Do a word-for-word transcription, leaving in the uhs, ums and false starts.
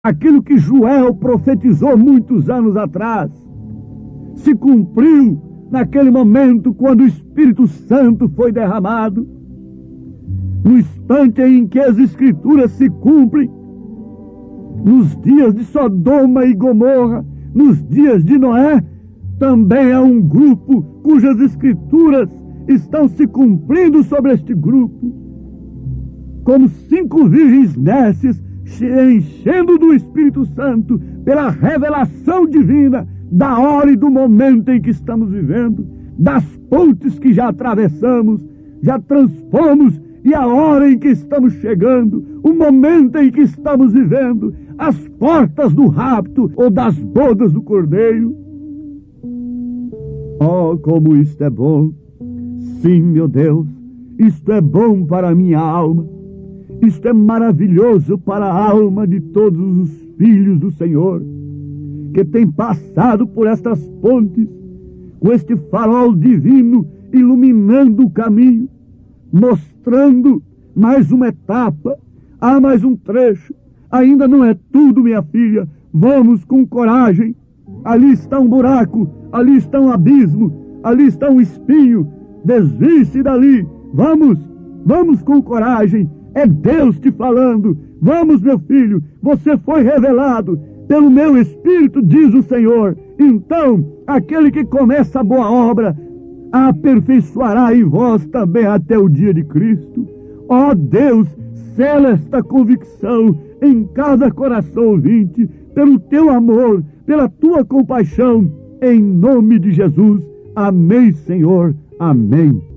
Aquilo que Joel profetizou muitos anos atrás se cumpriu naquele momento quando o Espírito Santo foi derramado. No instante em que as Escrituras se cumprem, nos dias de Sodoma e Gomorra, nos dias de Noé, também há um grupo cujas Escrituras estão se cumprindo sobre este grupo, como cinco virgens nécias, enchendo do Espírito Santo pela revelação divina da hora e do momento em que estamos vivendo, das pontes que já atravessamos, já transpomos, e a hora em que estamos chegando, o momento em que estamos vivendo, as portas do rapto ou das bodas do Cordeiro. Oh, como isto é bom! Sim, meu Deus, isto é bom para a minha alma. Isto é maravilhoso para a alma de todos os filhos do Senhor, que tem passado por estas pontes, com este farol divino iluminando o caminho, mostrando mais uma etapa, há mais um trecho, ainda não é tudo, minha filha, vamos com coragem, ali está um buraco, ali está um abismo, ali está um espinho, desvie-se dali, vamos, vamos com coragem, é Deus te falando, vamos, meu filho, você foi revelado pelo meu Espírito, diz o Senhor, então aquele que começa a boa obra a aperfeiçoará em vós também até o dia de Cristo. Ó Deus, sela esta convicção em cada coração ouvinte, pelo teu amor, pela tua compaixão, em nome de Jesus. Amém, Senhor. Amém.